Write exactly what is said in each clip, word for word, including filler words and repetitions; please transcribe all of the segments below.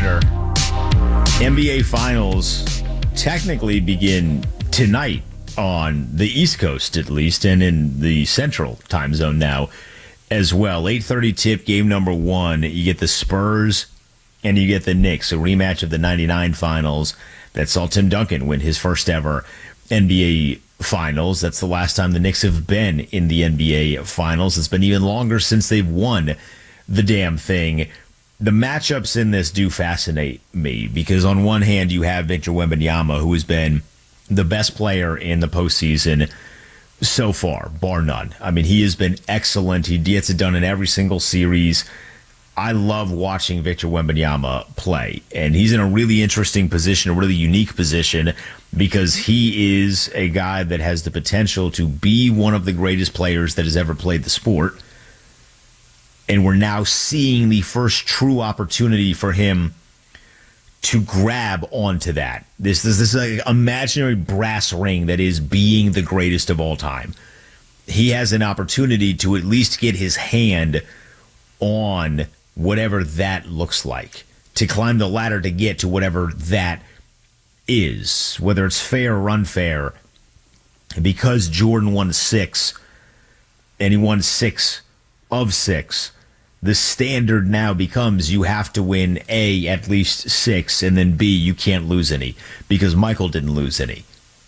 Carter. N B A Finals technically begin tonight on the East Coast, at least, and in the Central time zone now as well. eight thirty tip, game number one. You get the Spurs and you get the Knicks, a rematch of the ninety-nine Finals that saw Tim Duncan win his first ever N B A Finals. That's the last time the Knicks have been in the N B A Finals. It's been even longer since they've won the damn thing. The matchups in this do fascinate me because on one hand you have Victor Wembanyama, who has been the best player in the postseason so far, bar none. I mean, he has been excellent. He gets it done in every single series. I love watching Victor Wembanyama play, and he's in a really interesting position, a really unique position, because he is a guy that has the potential to be one of the greatest players that has ever played the sport. And we're now seeing the first true opportunity for him to grab onto that. This, this, this is an imaginary brass ring that is being the greatest of all time. He has an opportunity to at least get his hand on whatever that looks like, to climb the ladder to get to whatever that is, whether it's fair or unfair. Because Jordan won six, and he won six of six, the standard now becomes you have to win A, at least six, and then B, you can't lose any, because Michael didn't lose any.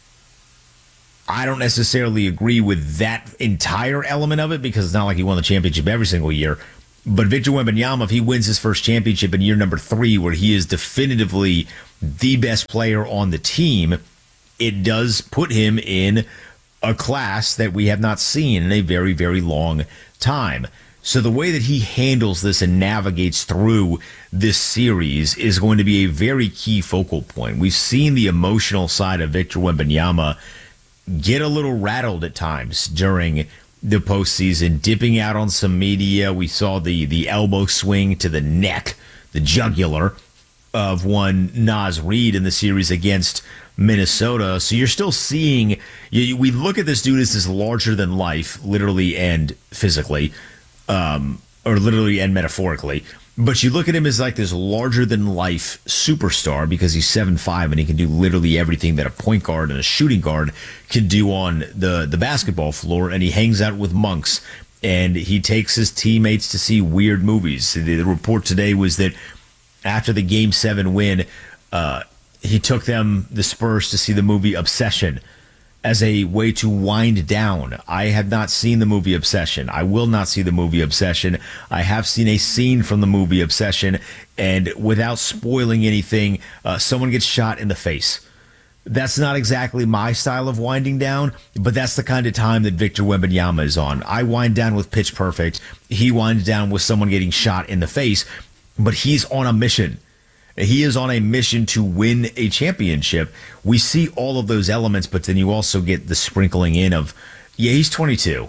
I don't necessarily agree with that entire element of it, because it's not like he won the championship every single year. But Victor Wembanyama, if he wins his first championship in year number three, where he is definitively the best player on the team, it does put him in a class that we have not seen in a very, very long time. So the way that he handles this and navigates through this series is going to be a very key focal point. We've seen the emotional side of Victor Wembanyama get a little rattled at times during the postseason, dipping out on some media. We saw the the elbow swing to the neck, the jugular of one Naz Reid in the series against Minnesota. So you're still seeing, you, we look at this dude as this larger than life, literally and physically, um, or literally and metaphorically. But you look at him as like this larger than life superstar because he's seven five and he can do literally everything that a point guard and a shooting guard can do on the, the basketball floor. And he hangs out with monks and he takes his teammates to see weird movies. The, the report today was that after the game seven win, uh, he took them, the Spurs, to see the movie Obsession as a way to wind down. I have not seen the movie Obsession. I will not see the movie Obsession. I have seen a scene from the movie Obsession, and without spoiling anything, uh, someone gets shot in the face. That's not exactly my style of winding down, but that's the kind of time that Victor Wembanyama is on. I wind down with Pitch Perfect. He winds down with someone getting shot in the face, but he's on a mission. He is on a mission to win a championship. We see all of those elements, but then you also get the sprinkling in of, yeah, he's twenty-two.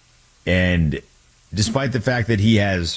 And despite the fact that he has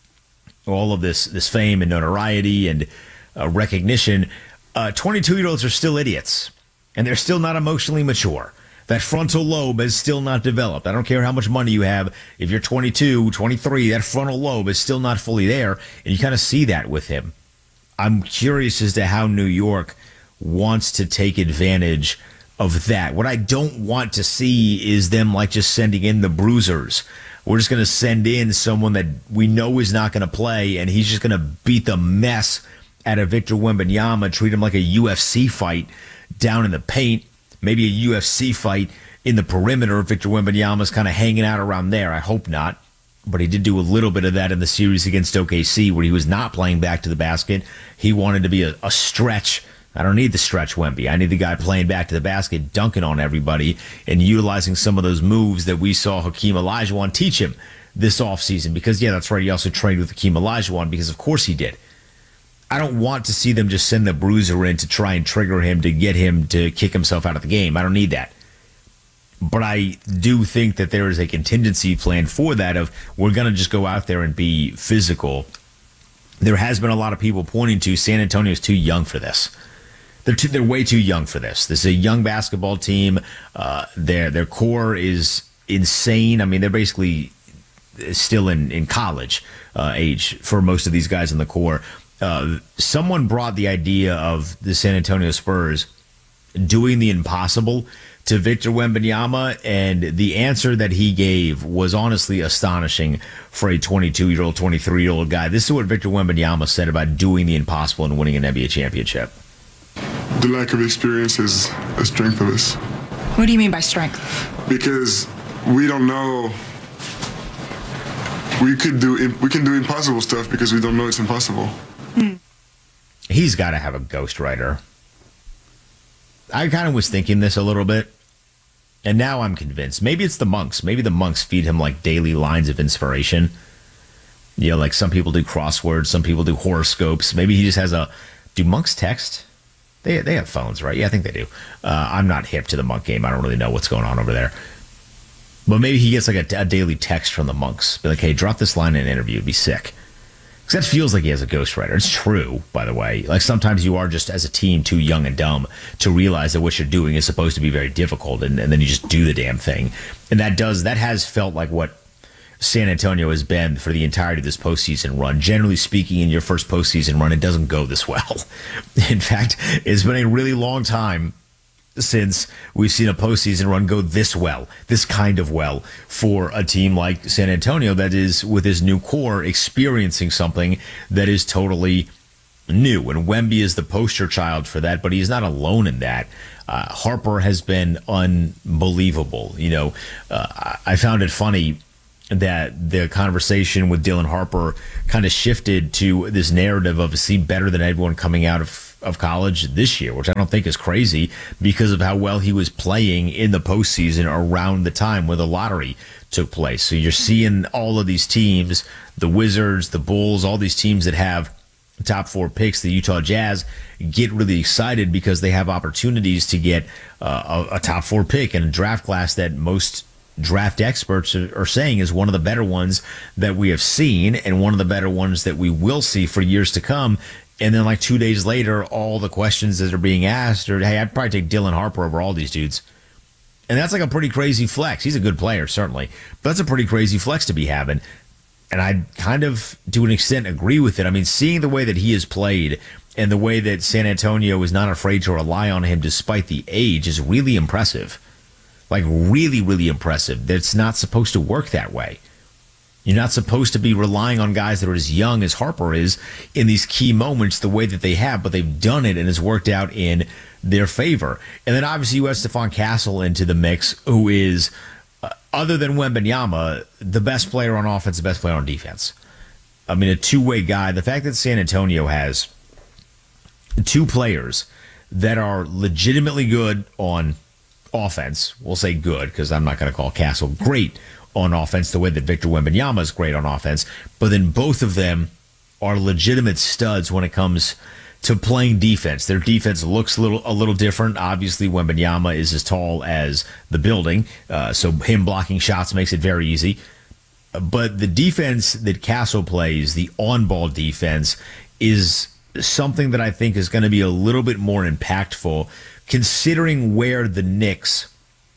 all of this, this fame and notoriety and uh, recognition, uh, twenty-two-year-olds are still idiots. And they're still not emotionally mature. That frontal lobe is still not developed. I don't care how much money you have. If you're twenty-two, twenty-three, that frontal lobe is still not fully there. And you kind of see that with him. I'm curious as to how New York wants to take advantage of that. What I don't want to see is them like just sending in the bruisers. We're just going to send in someone that we know is not going to play, and he's just going to beat the mess out of Victor Wembanyama, treat him like a U F C fight down in the paint, maybe a U F C fight in the perimeter. Victor Wembanyama's kind of hanging out around there. I hope not. But he did do a little bit of that in the series against O K C where he was not playing back to the basket. He wanted to be a, a stretch. I don't need the stretch Wemby. I need the guy playing back to the basket, dunking on everybody, and utilizing some of those moves that we saw Hakeem Olajuwon teach him this offseason. Because, yeah, that's right, he also trained with Hakeem Olajuwon because, of course, he did. I don't want to see them just send the bruiser in to try and trigger him to get him to kick himself out of the game. I don't need that. But I do think that there is a contingency plan for that of we're going to just go out there and be physical. There has been a lot of people pointing to San Antonio's too young for this. They're too, they're way too young for this. This is a young basketball team. Uh, their their core is insane. I mean, they're basically still in, in college uh, age for most of these guys in the core. uh, someone brought the idea of the San Antonio Spurs doing the impossible to Victor Wembanyama, and the answer that he gave was honestly astonishing for a twenty-two-year-old, twenty-three-year-old guy. This is what Victor Wembanyama said about doing the impossible and winning an N B A championship. The lack of experience is a strength of us. What do you mean by strength? Because we don't know. We could do we can do impossible stuff because we don't know it's impossible. Hmm. He's got to have a ghostwriter. I kind of was thinking this a little bit, and now I'm convinced. Maybe it's the monks. Maybe the monks feed him like daily lines of inspiration. You know, like some people do crosswords, some people do horoscopes. Maybe he just has a. Do monks text? They they have phones, right? Yeah, I think they do. Uh, I'm not hip to the monk game. I don't really know what's going on over there. But maybe he gets like a, a daily text from the monks. Be like, hey, drop this line in an interview. It'd be sick. Because that feels like he has a ghostwriter. It's true, by the way. Like sometimes you are just, as a team, too young and dumb to realize that what you're doing is supposed to be very difficult, and, and then you just do the damn thing. And that does that has felt like what San Antonio has been for the entirety of this postseason run. Generally speaking, in your first postseason run, it doesn't go this well. In fact, it's been a really long time since we've seen a postseason run go this well, this kind of well, for a team like San Antonio that is, with his new core, experiencing something that is totally new. And Wemby is the poster child for that, but he's not alone in that. Uh, Harper has been unbelievable. You know, uh, I found it funny that the conversation with Dylan Harper kind of shifted to this narrative of, is he better than everyone coming out of of college this year, which I don't think is crazy because of how well he was playing in the postseason around the time where the lottery took place. So you're seeing all of these teams, the Wizards, the Bulls, all these teams that have top four picks, the Utah Jazz, get really excited because they have opportunities to get uh, a, a top four pick in a draft class that most draft experts are saying is one of the better ones that we have seen and one of the better ones that we will see for years to come. And then like two days later, all the questions that are being asked are, hey, I'd probably take Dylan Harper over all these dudes. And that's like a pretty crazy flex. He's a good player, certainly. But that's a pretty crazy flex to be having. And I kind of, to an extent, agree with it. I mean, seeing the way that he has played and the way that San Antonio is not afraid to rely on him despite the age is really impressive. Like, really, really impressive. That it's not supposed to work that way. You're not supposed to be relying on guys that are as young as Harper is in these key moments the way that they have, but they've done it and it's worked out in their favor. And then obviously you have Stephon Castle into the mix, who is, uh, other than Wembanyama, the best player on offense, the best player on defense. I mean, a two-way guy. The fact that San Antonio has two players that are legitimately good on offense, we'll say good because I'm not going to call Castle great on offense the way that Victor Wembanyama is great on offense, but then both of them are legitimate studs when it comes to playing defense. Their defense looks a little a little different. Obviously, Wembanyama is as tall as the building, uh, so him blocking shots makes it very easy. But the defense that Castle plays, the on-ball defense, is something that I think is going to be a little bit more impactful considering where the Knicks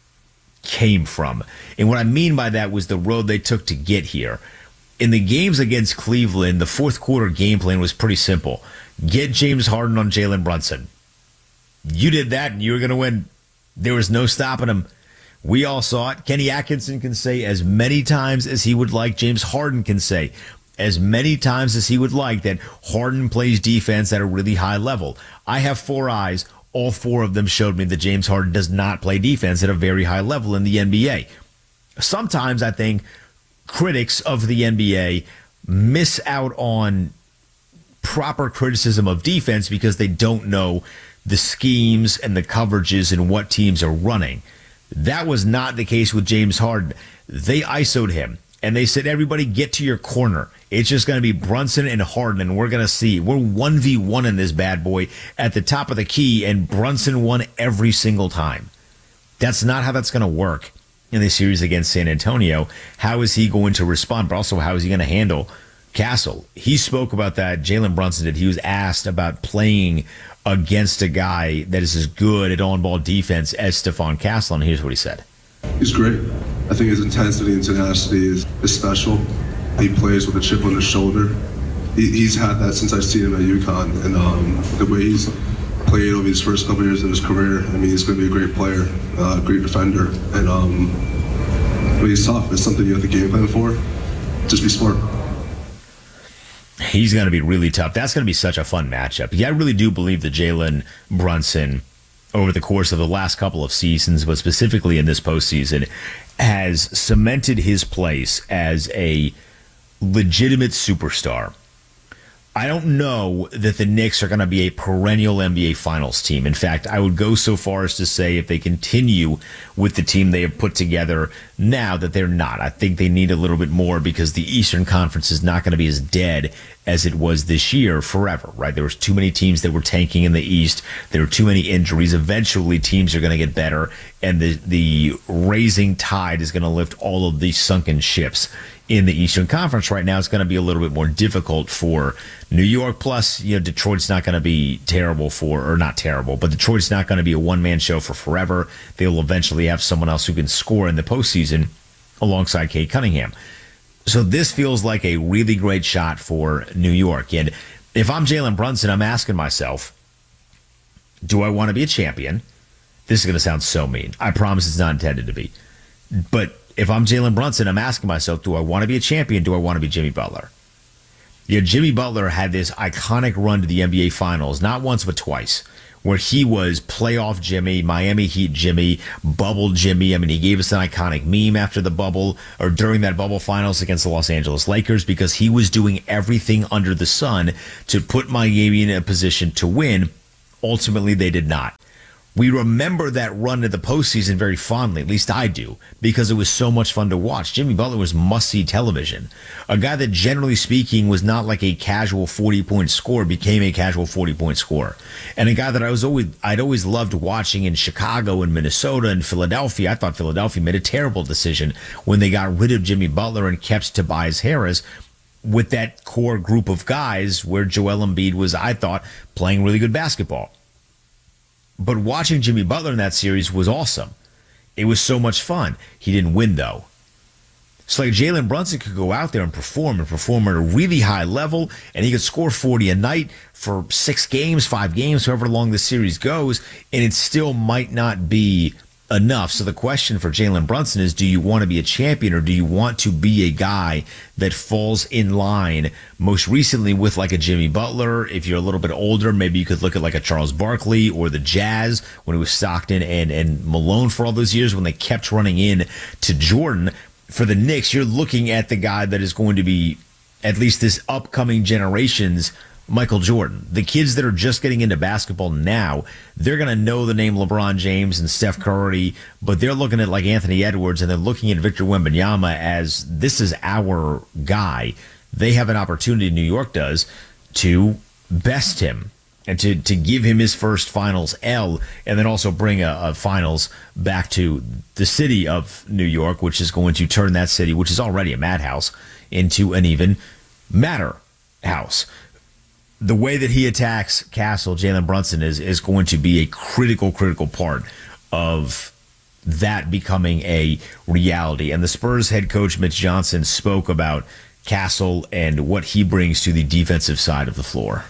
came from. And what I mean by that was the road they took to get here. In the games against Cleveland, the fourth quarter game plan was pretty simple. Get James Harden on Jalen Brunson. You did that and you were going to win. There was no stopping him. We all saw it. Kenny Atkinson can say as many times as he would like. James Harden can say as many times as he would like that Harden plays defense at a really high level. I have four eyes. All four of them showed me that James Harden does not play defense at a very high level in the N B A. Sometimes I think critics of the N B A miss out on proper criticism of defense because they don't know the schemes and the coverages and what teams are running. That was not the case with James Harden. They I S O'd him, and they said, everybody get to your corner. It's just going to be Brunson and Harden, and we're going to see. We're one v one in this bad boy at the top of the key, and Brunson won every single time. That's not how that's going to work in the series against San Antonio. How is he going to respond, but also how is he going to handle Castle? He spoke about that, Jalen Brunson did. He was asked about playing against a guy that is as good at on-ball defense as Stephon Castle, and here's what he said. He's great. I think his intensity and tenacity is, is special. He plays with a chip on his shoulder. he, he's had that since I've seen him at UConn, and um, the way he's played over his first couple years of his career, I mean, he's going to be a great player, uh, great defender, and um, but he's tough. It's something you have to game plan for. Just be smart. He's going to be really tough. That's going to be such a fun matchup. Yeah, I really do believe that Jalen Brunson, over the course of the last couple of seasons, but specifically in this postseason, has cemented his place as a legitimate superstar. I don't know that the Knicks are going to be a perennial N B A Finals team. In fact, I would go so far as to say if they continue with the team they have put together now, that they're not. I think they need a little bit more because the Eastern Conference is not going to be as dead as it was this year forever, right? There was too many teams that were tanking in the East. There were too many injuries. Eventually, teams are going to get better, and the, the raising tide is going to lift all of these sunken ships in the Eastern Conference. Right now, it's going to be a little bit more difficult for New York. Plus, you know, Detroit's not going to be terrible for, or not terrible, but Detroit's not going to be a one-man show for forever. They will eventually have someone else who can score in the postseason alongside Cade Cunningham. So this feels like a really great shot for New York. And if I'm Jalen Brunson, I'm asking myself, do I want to be a champion? This is going to sound so mean. I promise it's not intended to be. But if I'm Jalen Brunson, I'm asking myself, do I want to be a champion? Do I want to be Jimmy Butler? You know, Jimmy Butler had this iconic run to the N B A Finals, not once but twice, where he was playoff Jimmy, Miami Heat Jimmy, bubble Jimmy. I mean, he gave us an iconic meme after the bubble, or during that bubble finals against the Los Angeles Lakers, because he was doing everything under the sun to put Miami in a position to win. Ultimately, they did not. We remember that run to the postseason very fondly, at least I do, because it was so much fun to watch. Jimmy Butler was must-see television. A guy that, generally speaking, was not like a casual forty-point scorer, became a casual forty-point scorer. And a guy that I was always, I'd always loved watching in Chicago and Minnesota and Philadelphia. I thought Philadelphia made a terrible decision when they got rid of Jimmy Butler and kept Tobias Harris with that core group of guys where Joel Embiid was, I thought, playing really good basketball. But watching Jimmy Butler in that series was awesome. It was so much fun. He didn't win, though. So like Jalen Brunson could go out there and perform and perform at a really high level, and he could score forty a night for six games, five games, however long the series goes, and it still might not be enough. So the question for Jalen Brunson is, do you want to be a champion, or do you want to be a guy that falls in line most recently with like a Jimmy Butler? If you're a little bit older, maybe you could look at like a Charles Barkley or the Jazz when it was Stockton and, and Malone for all those years when they kept running in to Jordan. For the Knicks, you're looking at the guy that is going to be at least this upcoming generation's Michael Jordan. The kids that are just getting into basketball now, they're going to know the name LeBron James and Steph Curry, but they're looking at like Anthony Edwards and they're looking at Victor Wembanyama as this is our guy. They have an opportunity, New York does, to best him and to, to give him his first finals L, and then also bring a, a finals back to the city of New York, which is going to turn that city, which is already a madhouse, into an even madder house. The way that he attacks Castle, Jalen Brunson, is is going to be a critical, critical part of that becoming a reality. And the Spurs head coach, Mitch Johnson, spoke about Castle and what he brings to the defensive side of the floor.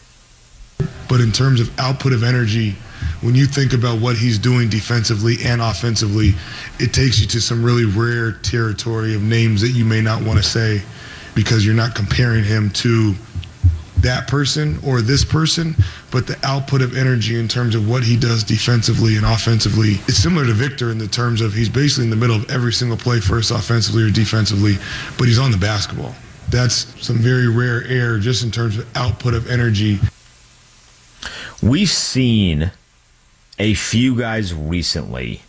But in terms of output of energy, when you think about what he's doing defensively and offensively, it takes you to some really rare territory of names that you may not want to say, because you're not comparing him to that person or this person, but the output of energy in terms of what he does defensively and offensively. It's similar to Victor in the terms of he's basically in the middle of every single play, first offensively or defensively, but he's on the basketball. That's some very rare air just in terms of output of energy. We've seen a few guys recently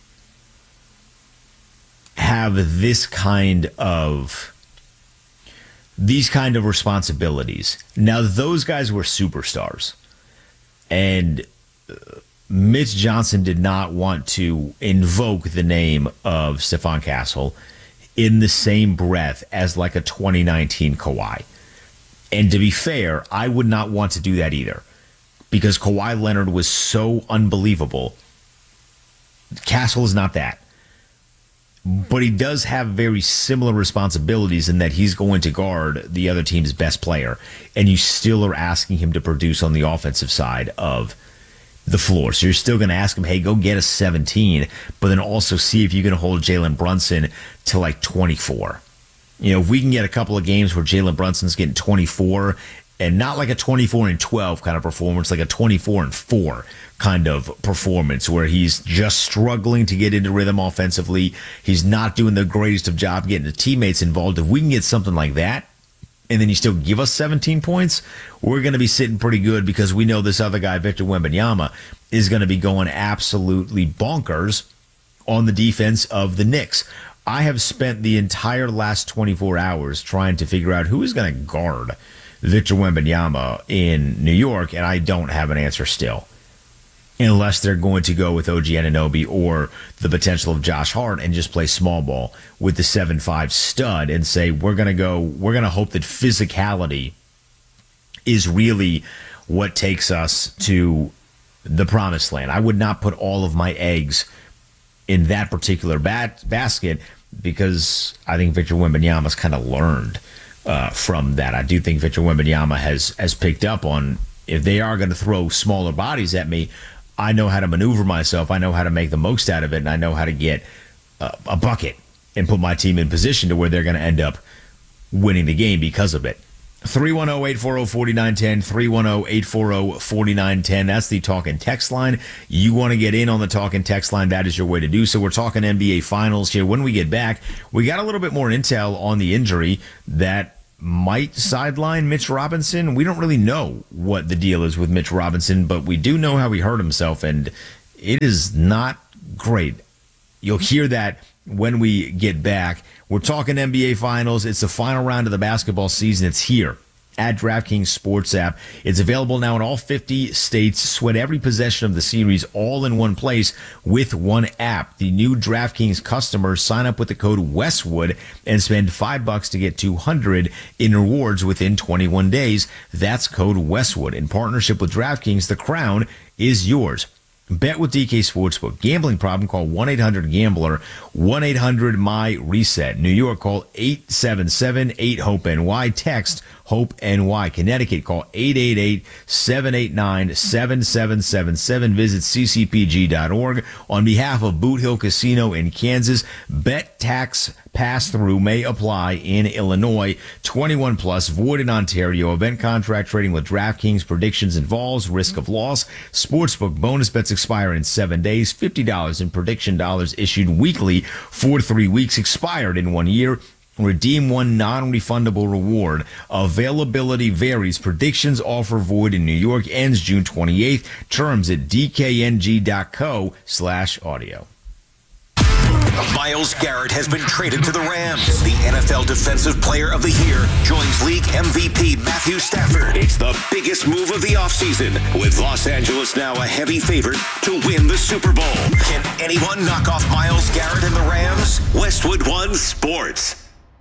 have this kind of these kind of responsibilities. Now, those guys were superstars, and Mitch Johnson did not want to invoke the name of Stephon Castle in the same breath as like a twenty nineteen Kawhi. And to be fair, I would not want to do that either, because Kawhi Leonard was so unbelievable. Castle is not that. but he does have very similar responsibilities in that he's going to guard the other team's best player, and you still are asking him to produce on the offensive side of the floor. So you're still going to ask him, hey, go get a seventeen, but then also see if you can hold Jalen Brunson to like twenty-four. You know, if we can get a couple of games where Jalen Brunson's getting twenty-four, and not like a twenty-four and twelve kind of performance, like a twenty-four and four kind of performance where he's just struggling to get into rhythm offensively. He's not doing the greatest of job getting the teammates involved. If we can get something like that, and then you still give us seventeen points, we're going to be sitting pretty good, because we know this other guy, Victor Wembanyama, is going to be going absolutely bonkers on the defense of the Knicks. I have spent the entire last twenty-four hours trying to figure out who is going to guard Victor Wembanyama in New York, and I don't have an answer still, unless they're going to go with O G Anunoby or the potential of Josh Hart and just play small ball with the seven five stud and say, we're going to go, we're going to hope that physicality is really what takes us to the promised land. I would not put all of my eggs in that particular bat- basket because I think Victor Wembanyama's kind of learned uh, from that. I do think Victor Wembanyama has, has picked up on, if they are going to throw smaller bodies at me, I know how to maneuver myself. I know how to make the most out of it, and I know how to get a, a bucket and put my team in position to where they're going to end up winning the game because of it. three one zero, eight four zero, four nine one zero, three one zero, eight four zero, four nine one zero. That's the talk and text line. You want to get in on the talk and text line, that is your way to do so. We're talking N B A Finals here. When we get back, we got a little bit more intel on the injury that might sideline Mitch Robinson. We don't really know what the deal is with Mitch Robinson, but we do know how he hurt himself, and it is not great. You'll hear that when we get back. We're talking N B A Finals. It's the final round of the basketball season. It's here at DraftKings Sports app. It's available now in all fifty states. Sweat every possession of the series all in one place with one app. The new DraftKings customers sign up with the code Westwood and spend five bucks to get two hundred in rewards within twenty-one days. That's code Westwood. In partnership with DraftKings, the crown is yours. Bet with D K Sportsbook. Gambling problem? Call one eight hundred gambler, one eight hundred M Y reset. New York, call eight seven seven, eight hope N Y. Text HOPE-N Y. Connecticut, call eight eight eight, seven eight nine, seven seven seven seven. Visit c c p g dot org. On behalf of Boot Hill Casino in Kansas, bet tax pass-through may apply in Illinois. twenty-one plus, void in Ontario. Event contract trading with DraftKings. Predictions involves risk of loss. Sportsbook bonus bets expire in seven days. fifty dollars in prediction dollars issued weekly for three weeks. Expired in one year. Redeem one non-refundable reward. Availability varies. Predictions offer void in New York. Ends June twenty-eighth. Terms at d k n g dot co slash audio. Myles Garrett has been traded to the Rams. The N F L Defensive Player of the Year joins league M V P Matthew Stafford. It's the biggest move of the offseason, with Los Angeles now a heavy favorite to win the Super Bowl. Can anyone knock off Myles Garrett and the Rams? Westwood One Sports.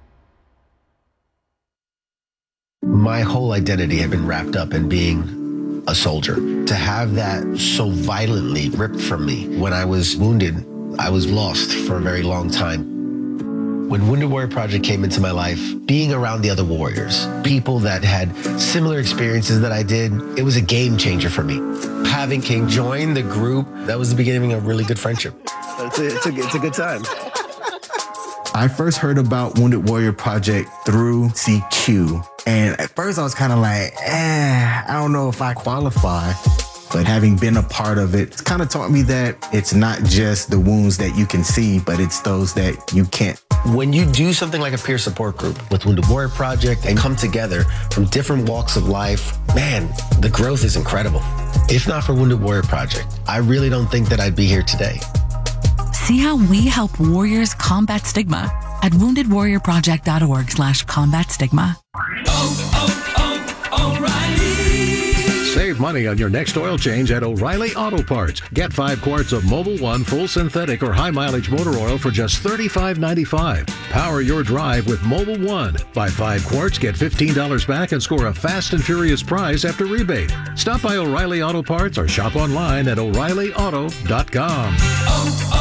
My whole identity had been wrapped up in being a soldier. To have that so violently ripped from me when I was wounded, I was lost for a very long time. When Wounded Warrior Project came into my life, being around the other warriors, people that had similar experiences that I did, it was a game changer for me. Having King join the group, that was the beginning of a really good friendship. It's a, it's a, it's a good time. I first heard about Wounded Warrior Project through C Q. And at first I was kind of like, eh, I don't know if I qualify. But having been a part of it, it's kind of taught me that it's not just the wounds that you can see, but it's those that you can't. When you do something like a peer support group with Wounded Warrior Project and come together from different walks of life, man, the growth is incredible. If not for Wounded Warrior Project, I really don't think that I'd be here today. See how we help warriors combat stigma at wounded warrior project dot org slash combat stigma. Oh, oh, oh, O'Reilly. Save money on your next oil change at O'Reilly Auto Parts. Get five quarts of Mobil One full synthetic or high mileage motor oil for just thirty-five ninety-five. Power your drive with Mobil One. Buy five quarts, get fifteen dollars back, and score a fast and furious prize after rebate. Stop by O'Reilly Auto Parts or shop online at O'Reilly Auto dot com. Oh, oh.